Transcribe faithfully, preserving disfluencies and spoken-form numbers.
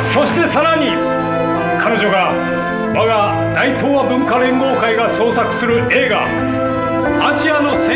そしてさらに彼女が我が大東亜文化連合会が創作する映画「アジアの